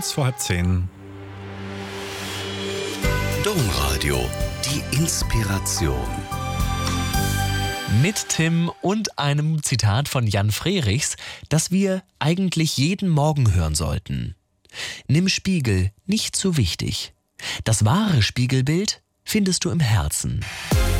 Kurz vor 9:30. Domradio, die Inspiration. Mit Tim und einem Zitat von Jan Frerichs, das wir eigentlich jeden Morgen hören sollten. Nimm Spiegel nicht zu wichtig. Das wahre Spiegelbild findest du im Herzen.